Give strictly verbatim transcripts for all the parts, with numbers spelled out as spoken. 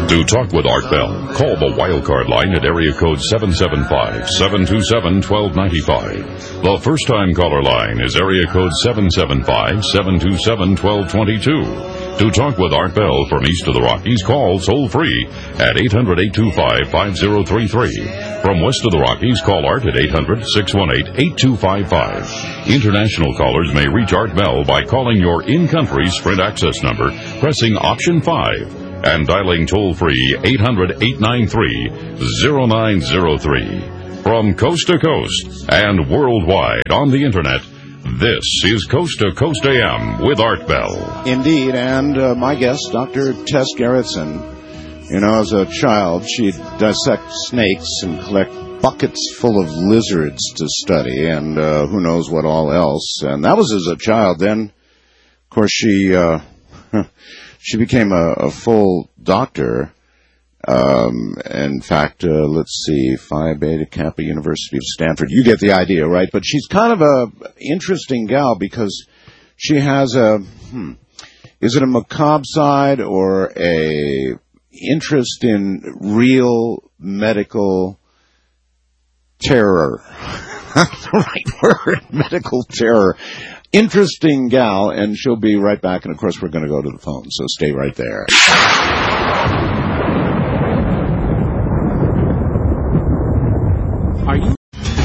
To talk with Art Bell, call the Wildcard line at area code seven seven five, seven two seven, one two nine five. The first-time caller line is area code seven seven five, seven two seven, one two two two. To talk with Art Bell from east of the Rockies, call toll-free at eight hundred, eight two five, five zero three three. From west of the Rockies, call Art at eight hundred, six one eight, eight two five five. International callers may reach Art Bell by calling your in-country Sprint access number, pressing option five, and dialing toll-free eight hundred, eight nine three, zero nine zero three. From coast to coast and worldwide on the Internet, this is Coast to Coast A M with Art Bell. Indeed, and uh, my guest, Doctor Tess Gerritsen. You know, as a child, she'd dissect snakes and collect buckets full of lizards to study, and uh, who knows what all else. And that was as a child. Then, of course, she uh, she became a, a full doctor. Um, in fact, uh, let's see, Phi Beta Kappa, University of Stanford. You get the idea, right? But she's kind of a interesting gal because she has a, hmm, is it a macabre side or a interest in real medical terror? That's the right word, medical terror. Interesting gal, and she'll be right back. And, of course, we're going to go to the phone, so stay right there. Are you?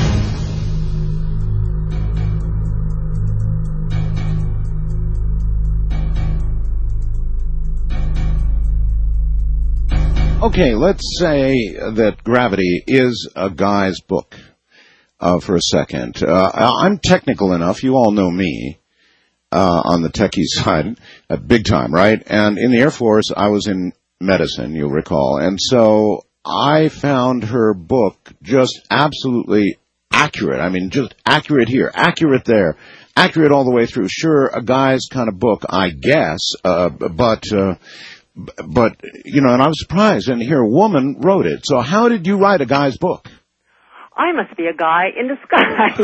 Okay, let's say that Gravity is a guy's book uh, for a second. Uh, I'm technical enough. You all know me uh, on the techie side, uh, big time, right? And in the Air Force, I was in medicine, you'll recall. And so I found her book just absolutely accurate. I mean, just accurate here, accurate there, accurate all the way through. Sure, a guy's kind of book, I guess, uh, but, uh, but, you know, and I was surprised. And here, a woman wrote it. So how did you write a guy's book? I must be a guy in disguise.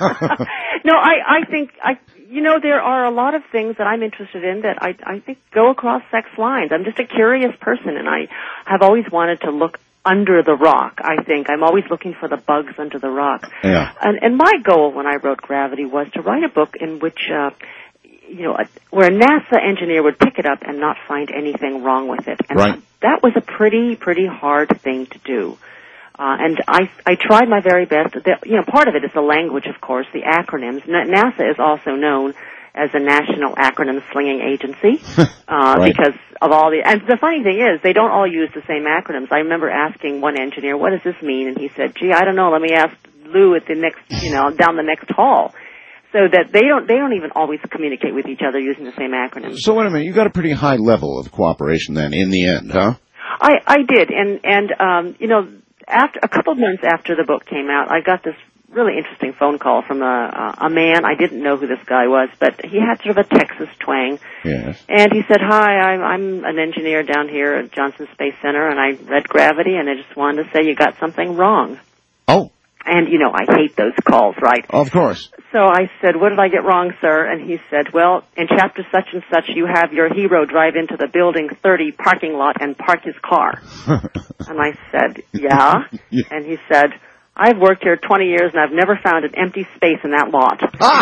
No, I, I think, I, you know, there are a lot of things that I'm interested in that I, I think go across sex lines. I'm just a curious person, and I have always wanted to look under the rock, I think. I'm always looking for the bugs under the rock. Yeah. And, and my goal when I wrote Gravity was to write a book in which, uh, you know, a, where a NASA engineer would pick it up and not find anything wrong with it. And right. that was a pretty, pretty hard thing to do. Uh, and I, I tried my very best. The, you know, part of it is the language, of course, the acronyms. N- NASA is also known as a national acronym slinging agency, uh, right. because of all the, and the funny thing is, they don't all use the same acronyms. I remember asking one engineer, what does this mean? And he said, gee, I don't know, let me ask Lou at the next, you know, down the next hall. So that they don't, they don't even always communicate with each other using the same acronyms. So wait a minute, you got a pretty high level of cooperation then, in the end, huh? I, I did, and, and, um, you know, after, a couple of months after the book came out, I got this really interesting phone call from a, a man. I didn't know who this guy was, but he had sort of a Texas twang. Yes. And he said, hi, I'm, I'm an engineer down here at Johnson Space Center, and I read Gravity, and I just wanted to say you got something wrong. Oh. And, you know, I hate those calls, right? Of course. So I said, what did I get wrong, sir? And he said, well, in chapter such and such, you have your hero drive into the building thirty parking lot and park his car. And I said, yeah. yeah. And he said, I've worked here twenty years, and I've never found an empty space in that lot.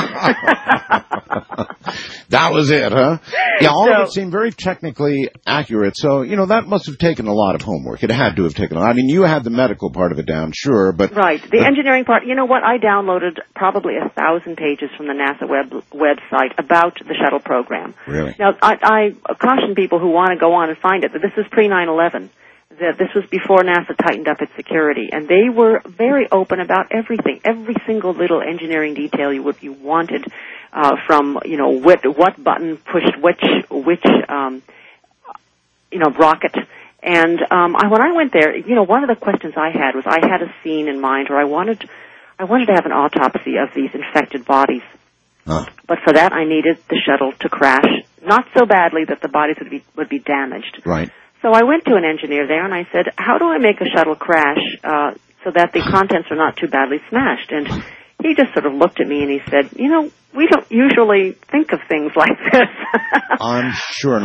That was it, huh? Yeah, all so, of it seemed very technically accurate. So, you know, that must have taken a lot of homework. It had to have taken a lot. I mean, you had the medical part of it down, sure, but... Right. The uh, engineering part, you know what? I downloaded probably a thousand pages from the NASA web website about the shuttle program. Really? Now, I, I caution people who want to go on and find it that this is pre nine eleven. That this was before NASA tightened up its security, and they were very open about everything, every single little engineering detail you would you wanted, uh, from you know what what button pushed which which um, you know rocket. And um, I, when I went there, you know, one of the questions I had was I had a scene in mind where I wanted I wanted to have an autopsy of these infected bodies, huh. but for that I needed the shuttle to crash, not so badly that the bodies would be would be damaged. Right. So I went to an engineer there, and I said, how do I make a shuttle crash uh, so that the contents are not too badly smashed? And he just sort of looked at me, and he said, you know, we don't usually think of things like this. I'm sure not.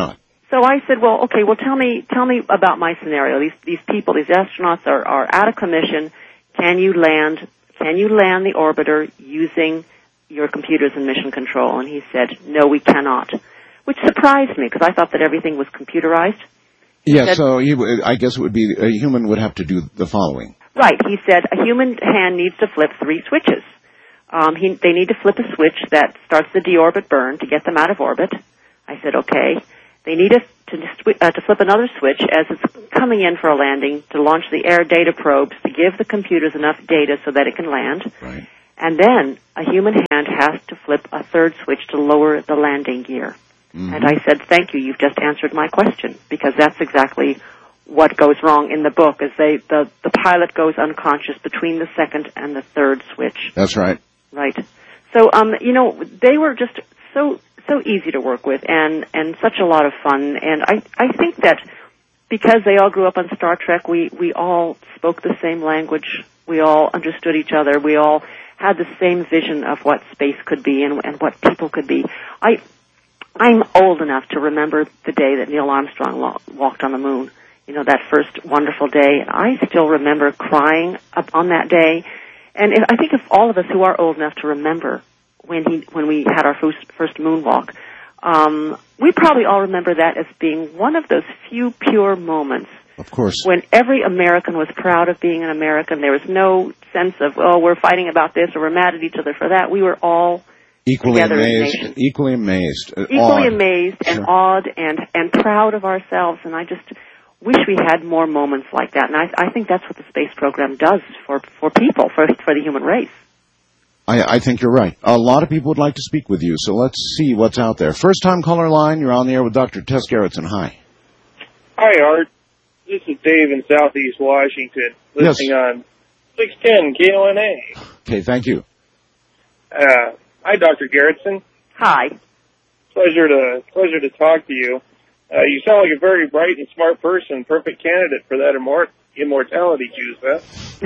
So I said, well, okay, well, tell me, tell me about my scenario. These, these people, these astronauts are, are out of commission. Can you land, can you land the orbiter using your computers and mission control? And he said, no, we cannot, which surprised me because I thought that everything was computerized. He yeah, said, so he, w- I guess it would be, a human would have to do the following. Right, he said a human hand needs to flip three switches. Um, he, they need to flip a switch that starts the deorbit burn to get them out of orbit. I said, okay. They need us to, uh, to flip another switch as it's coming in for a landing to launch the air data probes to give the computers enough data so that it can land. Right. And then a human hand has to flip a third switch to lower the landing gear. Mm-hmm. And I said, thank you, you've just answered my question, because that's exactly what goes wrong in the book, is they, the, the pilot goes unconscious between the second and the third switch. That's right. Right. So, um, you know, they were just so so easy to work with and, and such a lot of fun. And I, I think that because they all grew up on Star Trek, we, we all spoke the same language. We all understood each other. We all had the same vision of what space could be and, and what people could be. I, I'm old enough to remember the day that Neil Armstrong lo- walked on the moon. You know, that first wonderful day. And I still remember crying up on that day. And if, I think if all of us who are old enough to remember when he when we had our first, first moonwalk, um, we probably all remember that as being one of those few pure moments. Of course. When every American was proud of being an American. There was no sense of, oh, we're fighting about this or we're mad at each other for that. We were all equally together amazed, as a nation. equally amazed, uh, equally awed. amazed and Sure. awed and and proud of ourselves. And I just wish we had more moments like that. And I, I think that's what the space program does for for people, for for the human race. I, I think you're right. A lot of people would like to speak with you, so let's see what's out there. First time caller line, you're on the air with Doctor Tess Gerritsen. Hi. Hi, Art. This is Dave in Southeast Washington, listening Yes. on six ten K O N A. Okay, thank you. Uh, hi, Doctor Gerritsen. Hi. Pleasure to pleasure to talk to you. Uh, you sound like a very bright and smart person, perfect candidate for that immort- immortality juice, huh?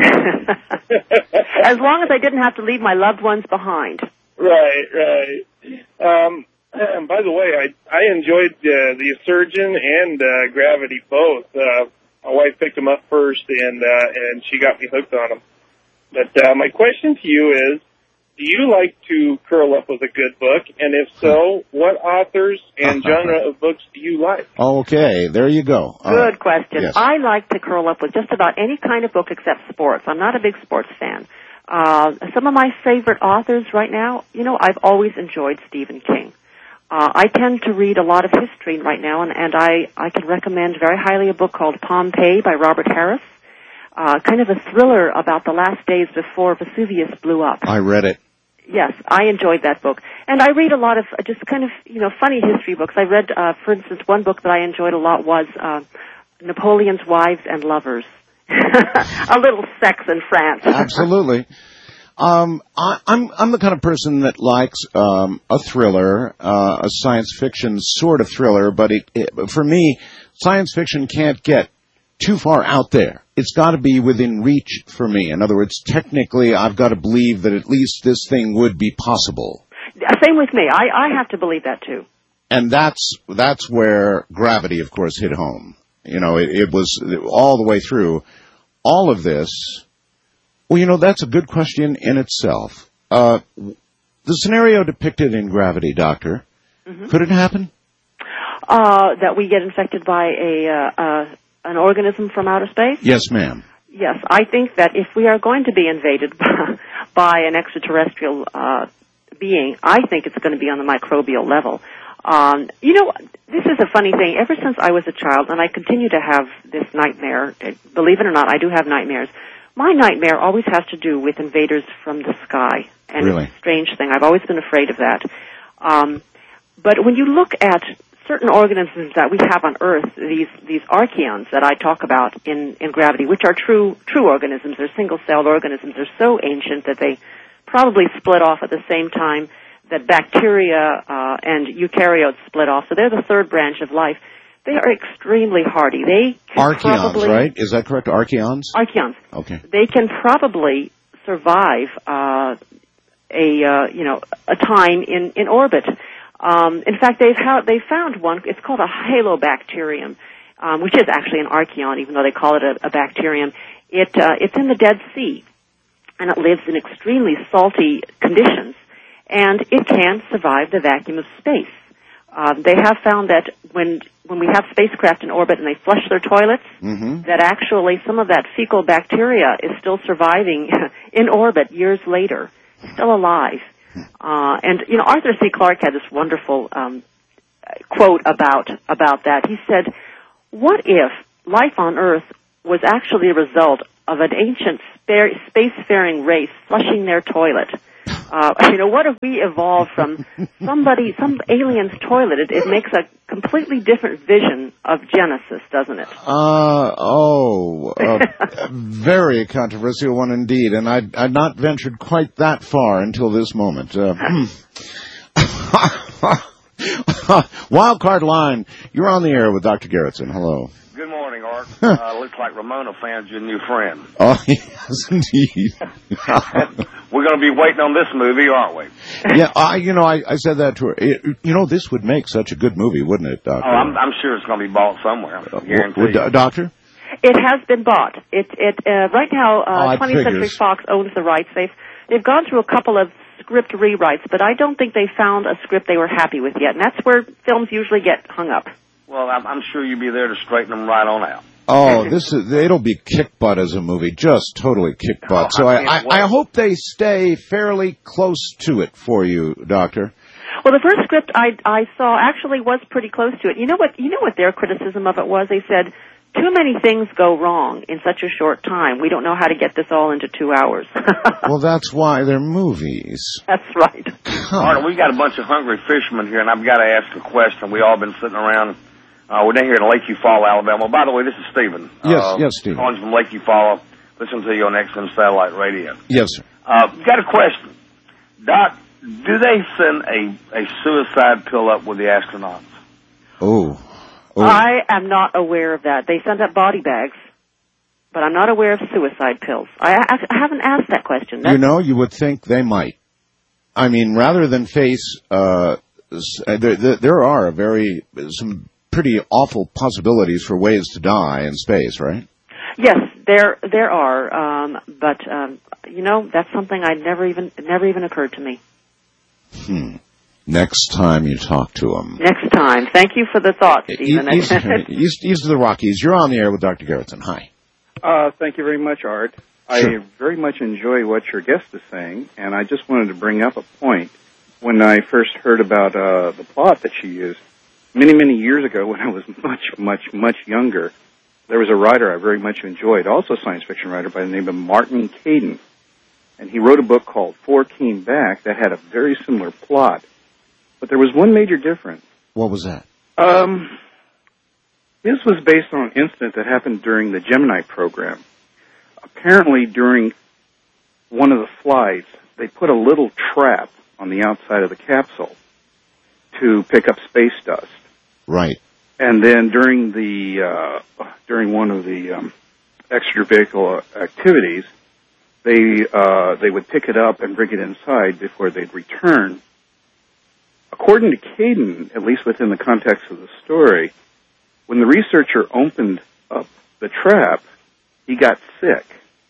As long as I didn't have to leave my loved ones behind. Right, right. Um, and by the way, I I enjoyed uh, the Surgeon and uh, Gravity both. Uh, my wife picked them up first, and uh, and she got me hooked on them. But uh, my question to you is, do you like to curl up with a good book? And if so, what authors and genre of books do you like? Okay, there you go. All Good right. question. Yes. I like to curl up with just about any kind of book except sports. I'm not a big sports fan. Uh, some of my favorite authors right now, you know, I've always enjoyed Stephen King. Uh, I tend to read a lot of history right now, and, and I, I can recommend very highly a book called Pompeii by Robert Harris, uh, kind of a thriller about the last days before Vesuvius blew up. I read it. Yes, I enjoyed that book. And I read a lot of uh, just kind of, you know, funny history books. I read, uh, for instance, one book that I enjoyed a lot was uh, Napoleon's Wives and Lovers. A little sex in France. Absolutely. Um, I, I'm I'm the kind of person that likes um, a thriller, uh, a science fiction sort of thriller, but it, it, for me, science fiction can't get too far out there. It's got to be within reach for me. In other words, technically, I've got to believe that at least this thing would be possible. Same with me. I, I have to believe that, too. And that's that's where Gravity, of course, hit home. You know, it, it was all the way through. All of this, well, you know, that's a good question in itself. Uh, the scenario depicted in Gravity, Doctor, mm-hmm. could it happen? Uh, that we get infected by a uh, uh, an organism from outer space? Yes, ma'am. Yes, I think that if we are going to be invaded by an extraterrestrial uh, being, I think it's going to be on the microbial level. Um, you know, this is a funny thing. Ever since I was a child, and I continue to have this nightmare, believe it or not, I do have nightmares. My nightmare always has to do with invaders from the sky. And really? It's a strange thing. I've always been afraid of that. Um, but when you look at certain organisms that we have on Earth, these these archaeons that I talk about in, in Gravity, which are true true organisms, they're single-celled organisms, they're so ancient that they probably split off at the same time that bacteria uh, and eukaryotes split off. So they're the third branch of life. They are extremely hardy. They can Archaeons, probably, right? Is that correct? Archaeons? Archaeons. Okay. They can probably survive uh, a uh, you know a time in in orbit. Um, in fact, they've ha- they found one. It's called a halobacterium, um, which is actually an archaeon, even though they call it a, a bacterium. It uh, it's in the Dead Sea, and it lives in extremely salty conditions, and it can survive the vacuum of space. Um, they have found that when when we have spacecraft in orbit and they flush their toilets, Mm-hmm. that actually some of that fecal bacteria is still surviving in orbit years later, still alive. Uh, and you know, Arthur C. Clarke had this wonderful um, quote about about that. He said, "What if life on Earth was actually a result of an ancient spare, spacefaring race flushing their toilet? Uh, you know, what if we evolved from somebody, some alien's toilet? It, it makes a completely different vision of Genesis, doesn't it?" Uh, oh, a very controversial one indeed, and I'd, I'd not ventured quite that far until this moment. Uh, Wildcard Line, you're on the air with Doctor Gerritsen. Hello. Good morning, Art. uh, looks like Ramona found you a new friend. Oh, yes, indeed. We're going to be waiting on this movie, aren't we? Yeah, I, you know, I, I said that to her. It, you know, this would make such a good movie, wouldn't it, Doctor? Oh, I'm, I'm sure it's going to be bought somewhere. I guarantee Would, you. uh, Doctor? It has been bought. It, it uh, right now, Oh, uh, it twentieth Century figures. Fox owns the rights. They've they've gone through a couple of script rewrites, but I don't think they found a script they were happy with yet, and that's where films usually get hung up. Well, I'm, I'm sure you'll be there to straighten them right on out. Oh, this is, it'll be kick butt as a movie, just totally kick butt. Oh, So I I, can't I, I wait. hope they stay fairly close to it for you, Doctor. Well, the first script I I saw actually was pretty close to it. You know what? You know what their criticism of it was? They said, too many things go wrong in such a short time. We don't know how to get this all into two hours. Well, that's why they're movies. That's right. Art, we got a bunch of hungry fishermen here, and I've got to ask a question. We all been sitting around. Uh, we're down here in Lakeview Fall, Alabama. By the way, this is Stephen. Yes, uh, yes, Stephen. Calling from Lakeview Fall. Listen to you on X M Satellite Radio. Yes, sir. Uh, got a question. Doc, do they send a, a suicide pill up with the astronauts? Oh. oh. I am not aware of that. They send up body bags, but I'm not aware of suicide pills. I, I, I haven't asked that question. That's, You know, you would think they might. I mean, rather than face, uh, s- uh, there, there, there are a very, some pretty awful possibilities for ways to die in space, right? Yes, there there are, um, but um, you know, that's something I never even it never even occurred to me. Hmm. Next time you talk to them. Next time, thank you for the thought, Stephen. East, east, east of the Rockies, you're on the air with Doctor Gerritsen. Hi. Uh, thank you very much, Art. Sure. I very much enjoy what your guest is saying, and I just wanted to bring up a point. When I first heard about uh, the plot that she used, many, many years ago when I was much, much, much younger, there was a writer I very much enjoyed, also a science fiction writer by the name of Martin Caden. And he wrote a book called Four Came Back that had a very similar plot. But there was one major difference. What was that? Um, this was based on an incident that happened during the Gemini program. Apparently, during one of the flights, they put a little trap on the outside of the capsule to pick up space dust. Right. And then during the uh, during one of the um, extravehicular activities, they uh, they would pick it up and bring it inside before they'd return. According to Caden, at least within the context of the story, when the researcher opened up the trap, he got sick,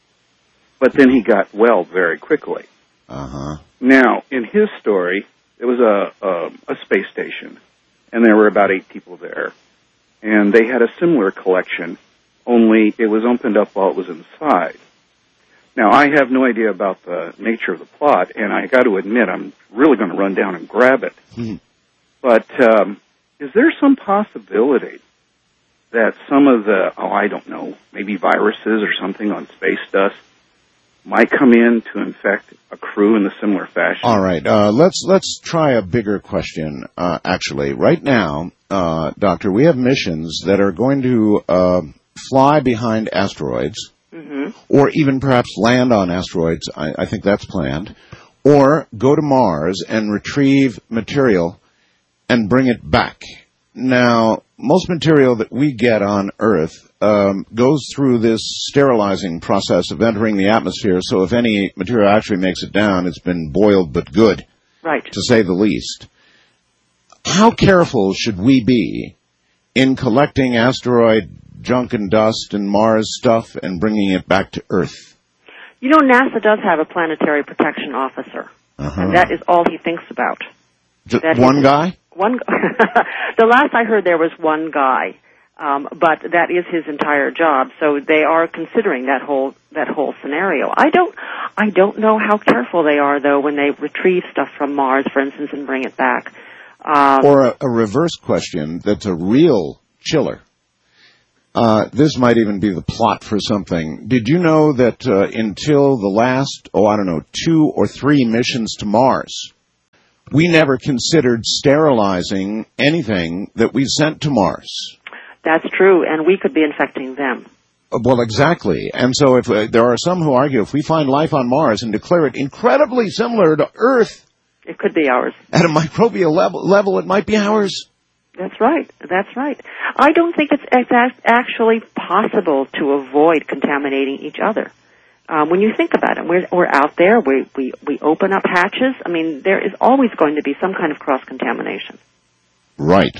but then he got well very quickly. Uh-huh. Now, in his story, it was a, a, a space station, and there were about eight people there. And they had a similar collection, only it was opened up while it was inside. Now, I have no idea about the nature of the plot, and I got to admit, I'm really going to run down and grab it. Hmm. But um, is there some possibility that some of the, oh, I don't know, maybe viruses or something on space dust might come in to infect a crew in a similar fashion? All right. Uh, let's let's try a bigger question. Uh, actually, right now, uh, Doctor, we have missions that are going to uh, fly behind asteroids, Mm-hmm. or even perhaps land on asteroids. I, I think that's planned, or go to Mars and retrieve material and bring it back. Now, most material that we get on Earth um, goes through this sterilizing process of entering the atmosphere, so if any material actually makes it down, it's been boiled but good, Right. to say the least. how careful should we be in collecting asteroid junk and dust and Mars stuff and bringing it back to Earth? You know, NASA does have a planetary protection officer, uh-huh. and that is all he thinks about. Just that one is, guy? One. The last I heard, there was one guy, um, but that is his entire job. So they are considering that whole that whole scenario. I don't, I don't know how careful they are though when they retrieve stuff from Mars, for instance, and bring it back. Um, or a, a reverse question that's a real chiller. Uh, this might even be the plot for something. Did you know that uh, until the last, oh, I don't know, two or three missions to Mars, we never considered sterilizing anything that we sent to Mars? That's true, and we could be infecting them. Well, exactly. And so if uh, there are some who argue if we find life on Mars and declare it incredibly similar to Earth, it could be ours. At a microbial level, level it might be ours. That's right. That's right. I don't think it's exact, actually possible to avoid contaminating each other. Um, when you think about it, we're, we're out there, we, we, we open up hatches. I mean, there is always going to be some kind of cross-contamination. Right.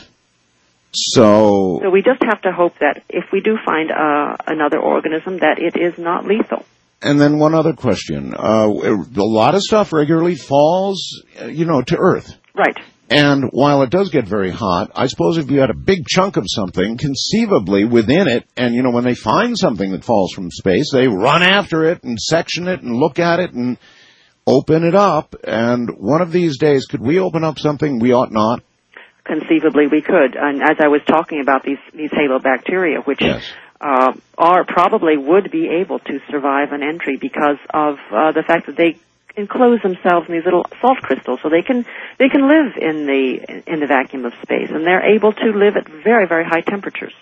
So... So we just have to hope that if we do find uh, another organism, that it is not lethal. And then one other question. Uh, a lot of stuff regularly falls, you know, to Earth. Right. And while it does get very hot, I suppose if you had a big chunk of something, conceivably within it, and, you know, when they find something that falls from space, they run after it and section it and look at it and open it up. And one of these days, could we open up something we ought not? Conceivably we could. And as I was talking about these, these halobacteria, which yes. uh, are probably would be able to survive an entry because of uh, the fact that they enclose themselves in these little salt crystals, so they can they can live in the in the vacuum of space, and they're able to live at very very high temperatures.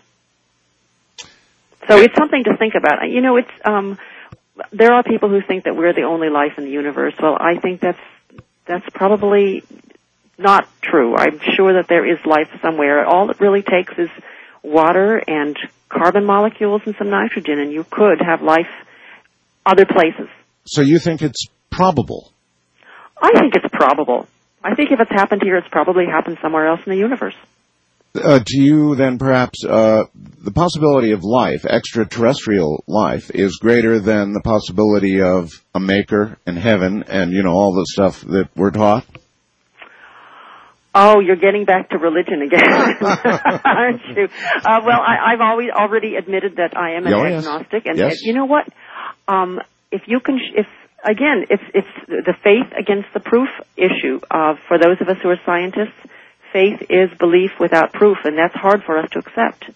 So it's something to think about. You know, it's um, there are people who think that we're the only life in the universe. Well, I think that's that's probably not true. I'm sure that there is life somewhere. All it really takes is water and carbon molecules and some nitrogen, and you could have life other places. So you think it's probable? I think it's probable. I think if it's happened here, it's probably happened somewhere else in the universe. Uh, do you then perhaps, uh, the possibility of life, extraterrestrial life, is greater than the possibility of a maker and heaven and, you know, all the stuff that we're taught? Oh, you're getting back to religion again, aren't you? Uh, well, I, I've always already admitted that I am an oh, agnostic, yes. and yes. you know what? Um, if you can, if again, it's it's the faith against the proof issue. Uh, for those of us who are scientists, faith is belief without proof, and that's hard for us to accept.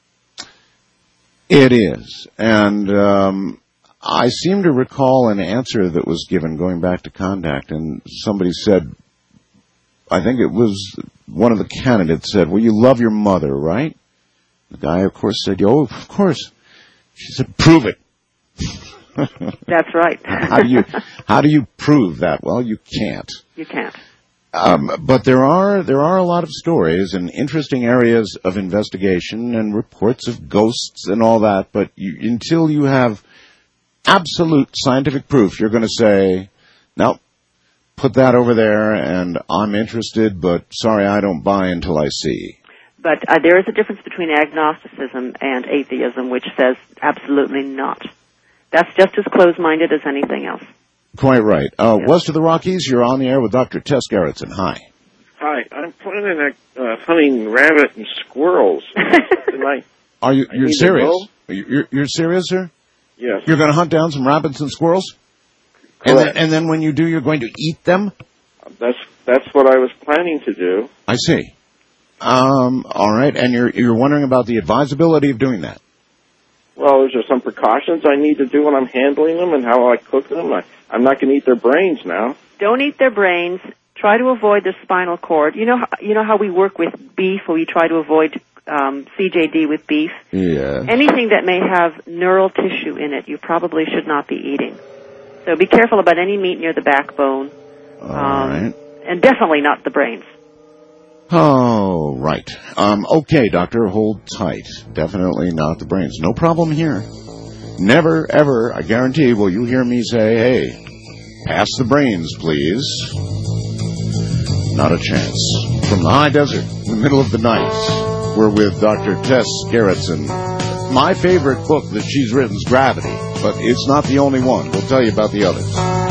It is, and um, I seem to recall an answer that was given going back to Contact, and somebody said, I think it was one of the candidates said, well, you love your mother, right? The guy, of course, said, oh, of course. She said, prove it. That's right. how do you how do you prove that? Well, you can't. You can't. Um, but there are there are a lot of stories and interesting areas of investigation and reports of ghosts and all that. But you, until you have absolute scientific proof, you're going to say, no, put that over there, and I'm interested, but sorry, I don't buy until I see. But uh, there is a difference between agnosticism and atheism, which says absolutely not. That's just as close-minded as anything else. Quite right. Uh, yes. West of the Rockies, you're on the air with Doctor Tess Gerritsen. Hi. Hi. I'm planning on uh, hunting rabbit and squirrels. Tonight. Are you? I You're serious? You're, you're serious, sir? Yes. You're going to hunt down some rabbits and squirrels? Correct. And then, and then when you do, you're going to eat them? That's that's what I was planning to do. I see. Um, all right. And you're you're wondering about the advisability of doing that? Well, is there some precautions I need to do when I'm handling them and how I cook them? I, I'm not going to eat their brains now. Don't eat their brains. Try to avoid their spinal cord. You know, how, you know how we work with beef, or we try to avoid um, C J D with beef. Yeah. Anything that may have neural tissue in it, you probably should not be eating. So be careful about any meat near the backbone. All um, right. And definitely not the brains. Oh, right. Um, okay, doctor, hold tight. Definitely not the brains. No problem here. Never, ever, I guarantee, will you hear me say, hey, pass the brains, please. Not a chance. from the high desert in the middle of the night. We're with Doctor Tess Gerritsen. My favorite book that she's written is Gravity, but it's not the only one. We'll tell you about the others.